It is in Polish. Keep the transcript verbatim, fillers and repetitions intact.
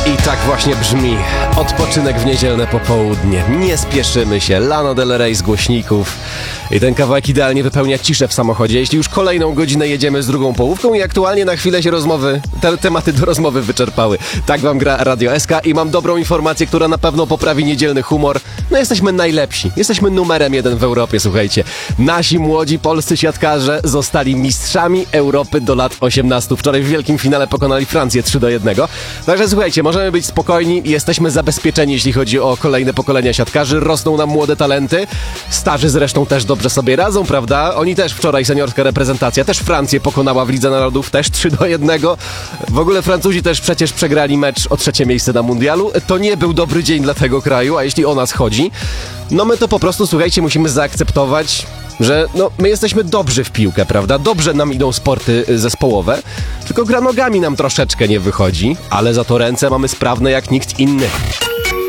I tak właśnie brzmi odpoczynek w niedzielne popołudnie. Nie spieszymy się, Lana Del Rey z głośników. I ten kawałek idealnie wypełnia ciszę w samochodzie, jeśli już kolejną godzinę jedziemy z drugą połówką i aktualnie na chwilę się rozmowy, te tematy do rozmowy wyczerpały. Tak wam gra Radio S K i mam dobrą informację, która na pewno poprawi niedzielny humor. No jesteśmy najlepsi, jesteśmy numerem jeden w Europie, słuchajcie. Nasi młodzi polscy siatkarze zostali mistrzami Europy do lat osiemnastu. Wczoraj w wielkim finale pokonali Francję trzy do jednego. Także słuchajcie, możemy być spokojni, jesteśmy zabezpieczeni, jeśli chodzi o kolejne pokolenia siatkarzy. Rosną nam młode talenty, starzy zresztą też dobrze sobie radzą, prawda? Oni też wczoraj, seniorska reprezentacja, też Francję pokonała w Lidze Narodów, też trzy do jednego. W ogóle Francuzi też przecież przegrali mecz o trzecie miejsce na mundialu. To nie był dobry dzień dla tego kraju, a jeśli o nas chodzi, no my to po prostu, słuchajcie, musimy zaakceptować, że no, my jesteśmy dobrzy w piłkę, prawda? Dobrze nam idą sporty zespołowe, tylko gra nogami nam troszeczkę nie wychodzi, ale za to ręce mamy sprawne jak nikt inny.